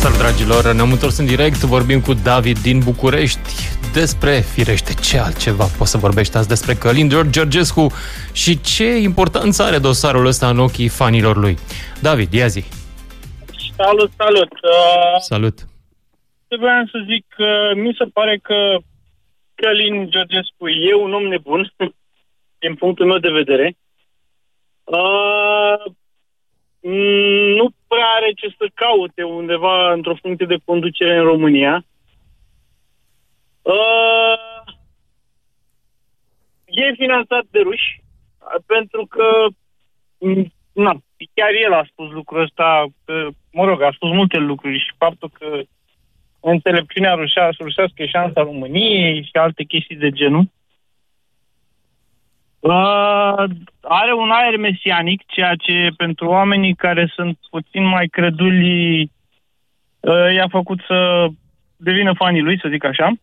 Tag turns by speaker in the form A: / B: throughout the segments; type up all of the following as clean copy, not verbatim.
A: Salut, dragilor! Ne-am întors în direct, vorbim cu David din București despre, firește, ce altceva poți să vorbești azi despre Călin Georgescu și ce importanță are dosarul ăsta în ochii fanilor lui. David, ia zi!
B: Salut!
A: Salut!
B: Vreau să zic că mi se pare că Călin Georgescu e un om nebun, din punctul meu de vedere. Nu prea are ce să caute undeva într-o funcție de conducere în România. E finanțat de ruși, pentru că chiar el a spus lucrul ăsta, că, a spus multe lucruri și faptul că înțelepciunea rusească e șansa României și alte chestii de genul. Are un aer mesianic, ceea ce pentru oamenii care sunt puțin mai creduli i-a făcut să devină fanii lui, să zic așa.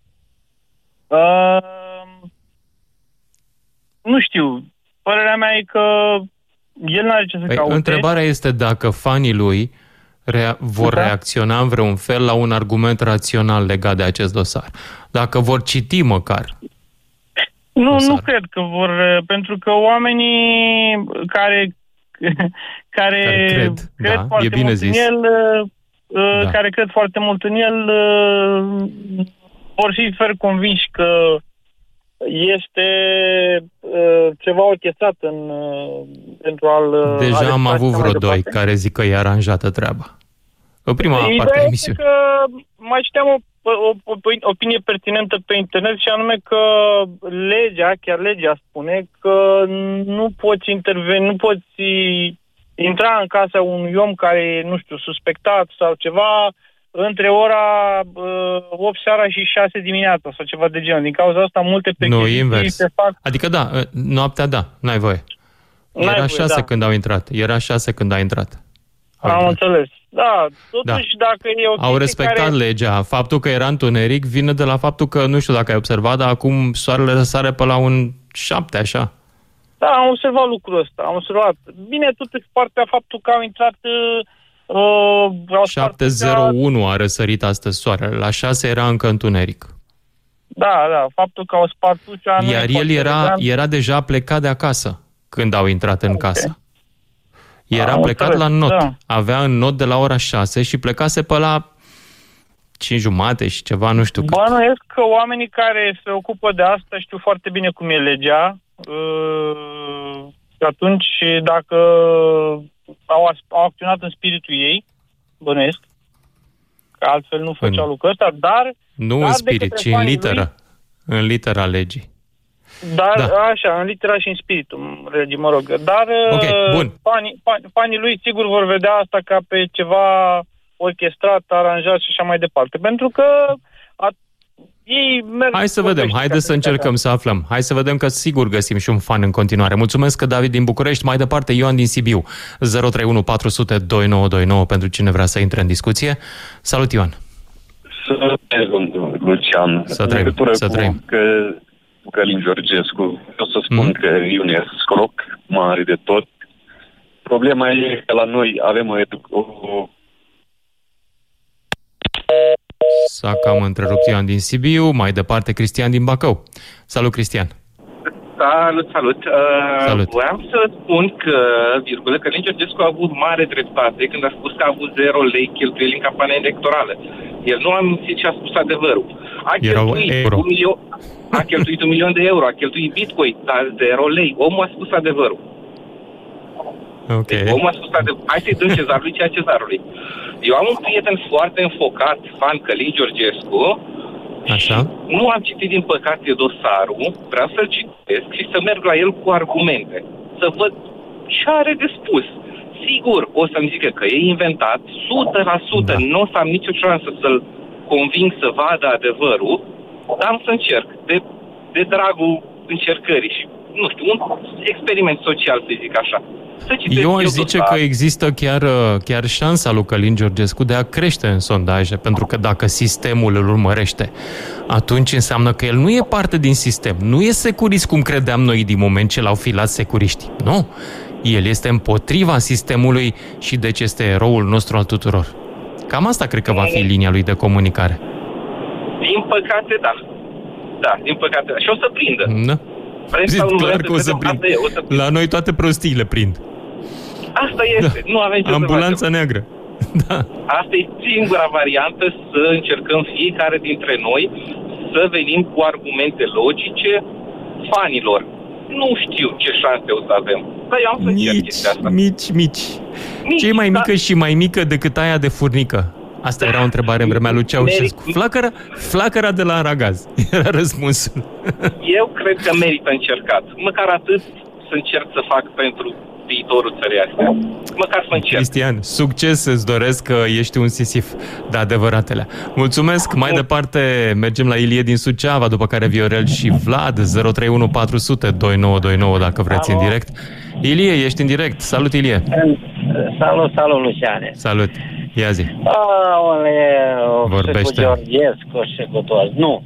B: Nu știu, părerea mea e că el n-are ce să caute.
A: Întrebarea este dacă fanii lui vor reacționa în vreun fel la un argument rațional legat de acest dosar. Dacă vor citi măcar.
B: Nu cred că vor, pentru că oamenii care cred foarte mult în el, care cred foarte mult în el, vor fi fer convinși că este ceva orchestrat pentru a-l...
A: Deja am avut vreo doi care zic că e aranjată treaba. În prima parte a emisiunii.
B: Că mai citeam o opinie pertinentă pe internet și anume că legea spune că nu poți interveni, nu poți intra în casa unui om care e, nu știu, suspectat sau ceva între ora 8 seara și 6 dimineața sau ceva de genul. Din cauza asta multe
A: percheziții se fac... Adică noaptea n-ai voie. Era 6 când au intrat. Era 6 când a intrat.
B: Am înțeles. Da, totuși dacă e o
A: au respectat legea. Faptul că era întuneric vine de la faptul că, nu știu dacă ai observat, dar acum soarele răsare pe la un 7, așa.
B: Da, am observat lucrul ăsta, am observat. Bine, totuși partea faptul că au intrat...
A: 7:01 a răsărit astăzi soarele, la 6 era încă întuneric.
B: Da, faptul că au spart ușa...
A: Iar el era deja plecat de acasă când au intrat în casă. Era plecat la not. Da. Avea în not de la ora 6 și plecase pe la 5:30 și ceva, nu știu cât.
B: Bănuiesc că oamenii care se ocupă de asta știu foarte bine cum e legea. Și atunci, dacă au acționat în spiritul ei, bănuiesc, că altfel nu făceau lucrul ăsta, dar...
A: Nu în spirit, ci în literă. În litera legii.
B: Dar, așa, în litera și în spiritul legii, mă rog. Dar
A: bun.
B: Fanii lui sigur vor vedea asta ca pe ceva orchestrat, aranjat și așa mai departe. Pentru că ei merg...
A: Hai să vedem, haideți să încercăm să aflăm. Hai să vedem că sigur găsim și un fan în continuare. Mulțumesc, David din București. Mai departe, Ioan din Sibiu. 031 400 2929 pentru cine vrea să intre în discuție. Salut, Ioan.
C: Lucian.
A: Să trăim.
C: Călin Georgescu. O să spun că e un scroc mare de tot. Problema e că la noi avem o
A: S-a cam întrerupt Ioan din Sibiu, mai departe Cristian din Bacău. Salut, Cristian!
D: Salut! Voiam să spun că, Călin Georgescu a avut mare dreptate când a spus că a avut 0 lei cheltuieli în campania electorală. El nu a mințit și a spus adevărul. A cheltuit 1 milion de euro, a cheltuit bitcoin, dar 0 lei. Omul a spus adevărul.
A: Okay.
D: Deci, omul a spus adevărul. Hai să-i dăm cezarului ceea cezarului. Eu am un prieten foarte înfocat, fan Călin Georgescu.
A: Așa.
D: Nu am citit, din păcate, dosarul, vreau să-l citesc și să merg la el cu argumente. Să văd ce are de spus. Sigur, o să-mi zică că e inventat, 100%, nu o să am nicio șansă să-l conving să vadă adevărul, dar am să încerc, de dragul încercării și, nu știu, un experiment social, să zic așa.
A: Eu aș zice că există chiar șansa lui Călin Georgescu de a crește în sondaje, pentru că dacă sistemul îl urmărește, atunci înseamnă că el nu e parte din sistem, nu e securist cum credeam noi din moment ce l-au filat securiștii. Nu, el este împotriva sistemului și deci este eroul nostru al tuturor. Cam asta cred că va fi linia lui de comunicare.
D: Din păcate, da. Da, din păcate, da. Și o să prindă.
A: Da. Clar că o să prind. La noi toate prostiile prind.
D: Asta este. Da. Nu avem ce
A: Ambulanța
D: să facem.
A: neagră. Da.
D: Asta e singura variantă, să încercăm fiecare dintre noi să venim cu argumente logice fanilor. Nu știu ce șanse o să avem, dar eu am să încerc chestia asta.
A: Mici. Ce e mai mică și mai mică decât aia de furnică? Asta era o întrebare în vremea lui Ceaușescu. Flacăra de la Aragaz. Era răspunsul.
D: Eu cred că merită încercat. Măcar atât să încerc să fac pentru viitorul țării astea. Măcar să încerc.
A: Cristian, succes îți doresc, că ești un Sisif de adevăratele. Mulțumesc. Mai departe mergem la Ilie din Suceava, după care Viorel și Vlad. 031 400 2929 dacă vreți în direct. Ilie, ești în direct. Salut, Ilie.
E: Salut, Luciane.
A: Salut. Ia zi.
E: Vorbește. Și cu Georgescu și cu toți. Nu.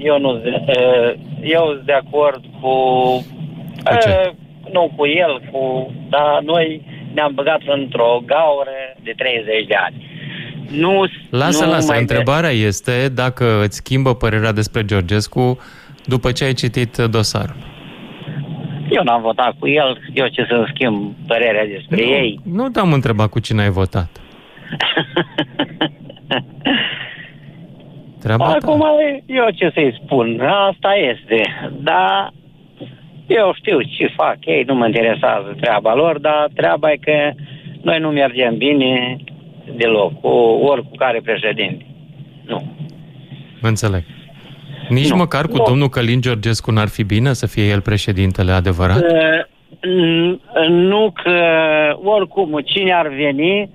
E: Eu sunt de acord cu
A: ce?
E: Nu cu el, dar noi ne-am băgat într-o gaură de 30 de ani.
A: Lasă. Întrebarea este dacă îți schimbă părerea despre Georgescu după ce ai citit dosarul.
E: Eu n-am votat cu el, eu ce să-mi schimb părerea despre ei.
A: Nu te-am întrebat cu cine ai votat.
E: Acum eu ce să-i spun, asta este, dar eu știu ce fac ei, nu mă interesează treaba lor, dar treaba e că noi nu mergem bine deloc, ori cu care președinte. Nu.
A: Înțeleg. Nici măcar cu domnul Călin Georgescu n-ar fi bine să fie el președintele adevărat?
E: Nu, că oricum cine ar veni,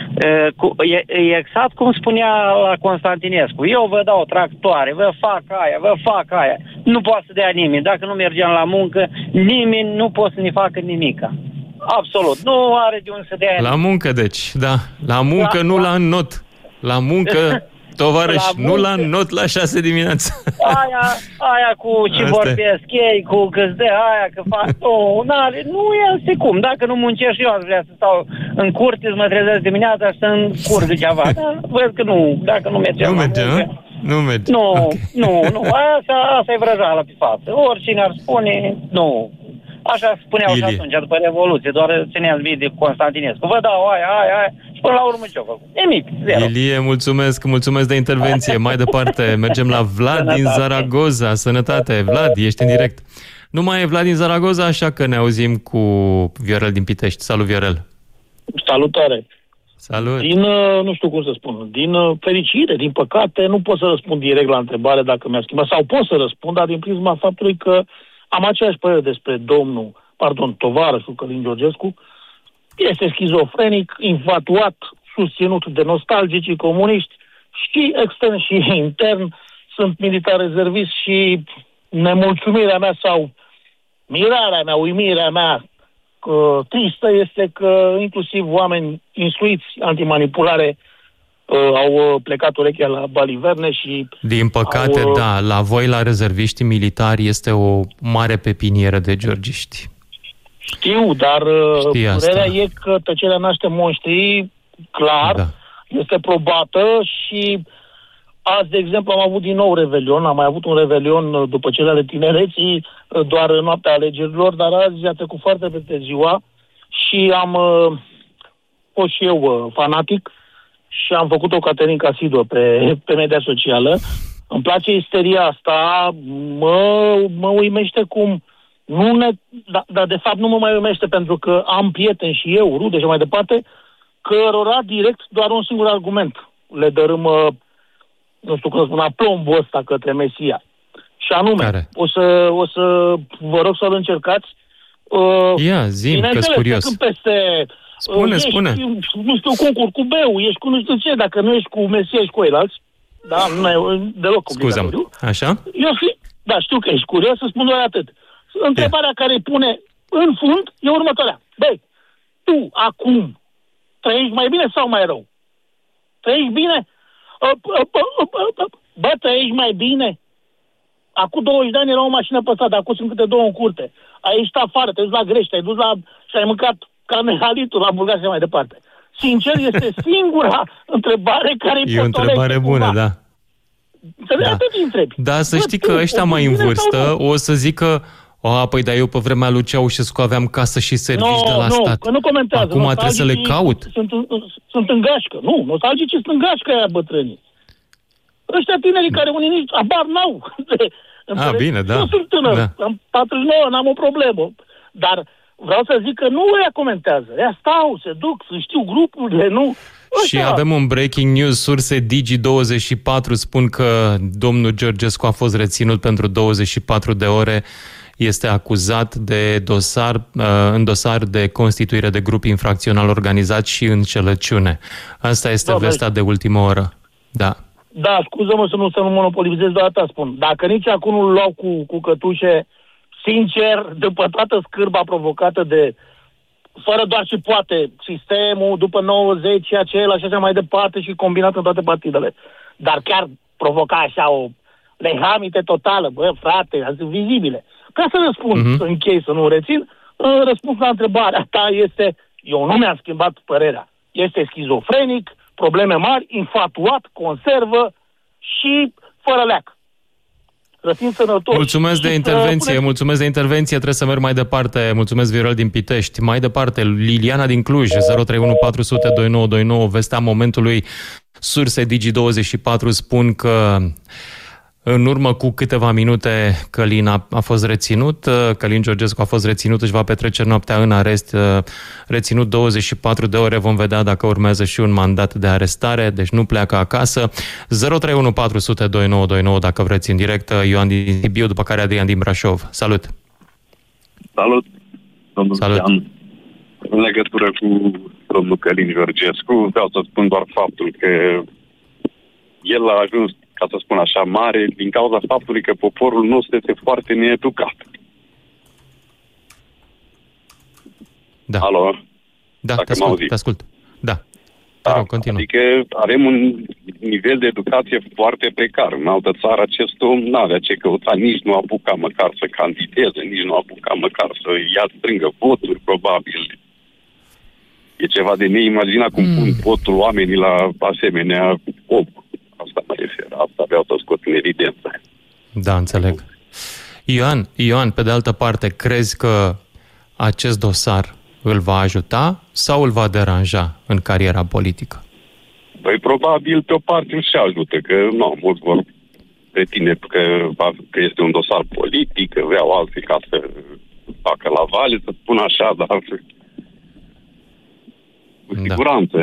E: e exact cum spunea la Constantinescu. Eu vă dau tractoare, vă fac aia. Nu poate să dea nimeni. Dacă nu mergeam la muncă, nimeni nu poate să ne facă nimica. Absolut. Nu are de unde să dea.
A: La muncă, deci, da. La muncă, nu la not. La muncă, tovarăș, nu la not la 6 dimineața.
E: Aia cu ce vorbesc ei, cu că-ți dă aia, că fac... Nu este cum. Dacă nu muncești, eu aș vrea să stau în curte, să mă trezesc dimineața și să-mi curg ceva. Văd că nu, dacă nu merge.
A: Nu merge, nu? Nu merge.
E: Nu. Asta e vrăjeală pe față. Oricine ar spune, nu. Așa spuneau și atunci, după Revoluție, doar țineam de Constantinescu. Vă dau aia și până la urmă ce-o făcut? Nimic, zero.
A: Ilie, mulțumesc de intervenție. Mai departe, mergem la Vlad din Zaragoza. Sănătate, Vlad, ești în direct. Nu mai e Vlad din Zaragoza, așa că ne auzim cu Viorel din Pitești. Salut, Viorel.
F: Salutare.
A: Salut.
F: Nu știu cum să spun, din fericire, din păcate, nu pot să răspund direct la întrebare dacă mi-a schimbat, sau pot să răspund, dar din prisma faptului că am aceeași părere despre tovarășul Călin Georgescu. Este schizofrenic, infatuat, susținut de nostalgicii comuniști și extern și intern. Sunt militar rezervist și nemulțumirea mea sau mirarea mea, uimirea mea tristă este că inclusiv oameni instruiți antimanipulare au plecat urechea la baliverne și...
A: Din păcate, da, la voi, la rezerviștii militari, este o mare pepinieră de georgiști.
F: Știu, dar părerea e că tăcerea naște monștri, clar, este probată și azi, de exemplu, am avut din nou revelion, am mai avut un revelion după cele ale tinereții, doar în noaptea alegerilor, dar azi a trecut foarte repede ziua și am fost și eu fanatic și am făcut o Caterinca asiduă pe media socială. Îmi place isteria asta, mă uimește cum dar de fapt nu mă mai uimește pentru că am prieteni și eu, rude și mai departe, cărora direct doar un singur argument le dărâmă, nu știu cum să spun, aplombul ăsta către Mesia. Și anume, o să vă rog să-l încercați.
A: Ia, zi-mi, că-s curios. Spune.
F: Nu știu, concurs cu Beu, ești cu nu știu ce, dacă nu ești cu Mesia, ești cu eilalți. Da, nu e deloc obligatoriu.
A: Așa?
F: Știu că ești curios, să spun doar atât. Întrebarea care îi pune în fund e următoarea. Băi, tu acum trăiești mai bine sau mai rău? Trăiești bine? Trăiești mai bine? Acum 20 de ani era o mașină pe stradă, acum sunt câte două în curte. Ai ieșit afară, te duci la grești, ai dus și ai mâncat carne halitul la Bulgar și mai departe. sincer, este singura întrebare care îi
A: e o întrebare bună,
F: cumva.
A: Da.
F: Atât îi întrebi.
A: Da, să știi că ăștia mai în vârstă o să zică păi, dar eu pe vremea lui Ceaușescu aveam casă și servici de la stat.
F: Că nu comentează.
A: Acum trebuie să le caut.
F: Sunt în gașcă. Nu, nostalgici sunt în gașcă aia bătrânii. Ăștia tinerii care unii nici abar n-au.
A: Bine, da.
F: Eu sunt tânăr, am 49, n-am o problemă. Dar vreau să zic că nu ăia comentează. Ăia stau, se duc, să știu grupurile, nu...
A: Și avem un breaking news, surse Digi24 spun că domnul Georgescu a fost reținut pentru 24 de ore. Este acuzat de în dosar de constituire de grup infracțional organizat și înșelăciune. Asta este vestea de ultimă oră. Da.
F: Da, scuză-mă să nu monopolizez, doar atât spun. Dacă nici acum nu-l luau cu cătușe, sincer, după toată scârba provocată de, fără doar și poate, sistemul după 90 și acela și așa mai departe și combinat în toate partidele. Dar chiar provoca așa o lehamite totală, bă, frate, vizibile. Ca să răspund, să închei, să nu rețin, răspuns la întrebarea ta este, eu nu mi-am schimbat părerea. Este schizofrenic, probleme mari, infatuat, conservă și fără leac.
A: Mulțumesc de intervenție, trebuie să merg mai departe. Mulțumesc, Viorel din Pitești. Mai departe, Liliana din Cluj, 031 400 2929, vestea momentului. Surse Digi24 spun că în urmă cu câteva minute Călin a fost reținut, Călin Georgescu a fost reținut, își va petrece noaptea în arest, reținut 24 de ore, vom vedea dacă urmează și un mandat de arestare, deci nu pleacă acasă. 031 400 2929 dacă vreți în direct, Ioan din Sibiu, după care Adrian din Brașov. Salut!
C: Salut, domnul
A: Salut.
C: Ioan. În legătură cu domnul Călin Georgescu, vreau să spun doar faptul că el a ajuns, ca să spun așa, mare, din cauza faptului că poporul nostru este foarte needucat.
A: Da.
C: Alo?
A: Da, te ascult. Da. Continuă.
C: Adică avem un nivel de educație foarte precar. În altă țară acest om n-avea ce căuta, nici nu apuca măcar să candideze, nici nu apuca măcar să strângă voturi, probabil. E ceva de neimaginat cum pun votul oamenii la asemenea om. Asta mă refer, asta vreau să scot în evidență.
A: Da, înțeleg. Ioan, pe de altă parte, crezi că acest dosar îl va ajuta sau îl va deranja în cariera politică?
C: Păi probabil pe o parte îl și ajută, că mulți vor pretinde că este un dosar politic, că vreau alții ca să facă la vale, să spun așa, dar cu siguranță...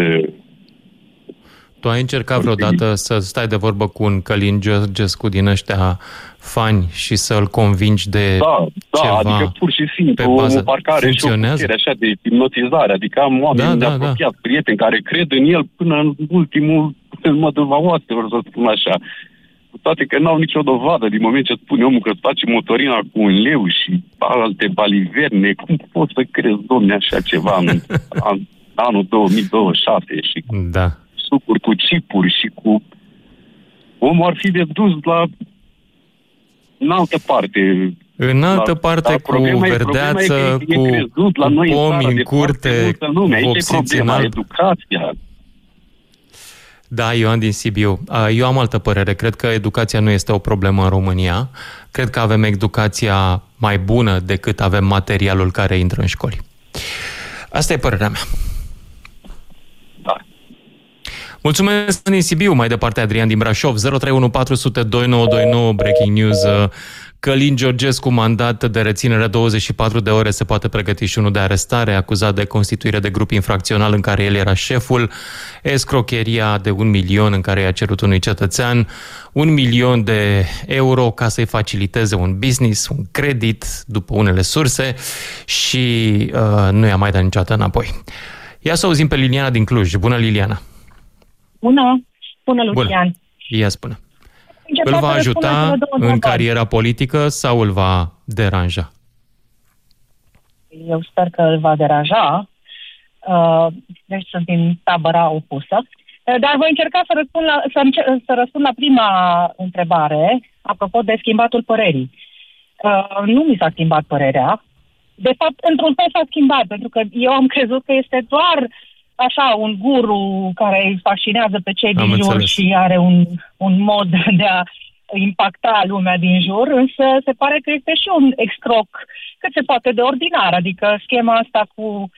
A: Tu ai încercat vreodată să stai de vorbă cu un Călin Georgescu din ăștia fani și să-l convingi de ceva?
C: Da, adică pur și simplu o parcare și o putere așa de hipnotizare. Adică am oameni apropiat, prieteni care cred în el până în ultimul modul vaoastră, să spun așa. Cu toate că n-au nicio dovadă din moment ce spune omul că îți face motorina cu un leu și alte baliverne. Cum poți să crezi, domne, așa ceva în anul 2026 și...
A: Da.
C: Sucuri cu chipuri și cu... Omul ar fi de dus în altă parte.
A: În altă parte, cu verdeață, cu pomi în curte, vopsițional.
C: Educația.
A: Da, Ioan din Sibiu. Eu am altă părere. Cred că educația nu este o problemă în România. Cred că avem educația mai bună decât avem materialul care intră în școli. Asta e părerea mea. Mulțumesc din Sibiu, mai departe Adrian din Brașov, 031 400 2929, breaking news. Călin Georgescu, mandat de reținere 24 de ore, se poate pregăti și unul de arestare, acuzat de constituire de grup infracțional în care el era șeful, escrocheria de 1 milion în care i-a cerut unui cetățean 1 milion de euro ca să-i faciliteze un business, un credit, după unele surse, și nu i-a mai dat niciodată înapoi. Ia să auzim pe Liliana din Cluj. Bună, Liliana!
G: Bună, Lucian.
A: Ia spune. Îl va ajuta în cariera politică sau îl va deranja?
G: Eu sper că îl va deranja. Deci sunt din tabăra opusă. Dar voi încerca să răspund la prima întrebare, apropo de schimbatul părerii. Nu mi s-a schimbat părerea. De fapt, într-un fel s-a schimbat, pentru că eu am crezut că este doar așa un guru care îi fascinează pe cei din jur și are un mod de a impacta lumea din jur, însă se pare că este și un excroc cât se poate de ordinar, adică schema asta cu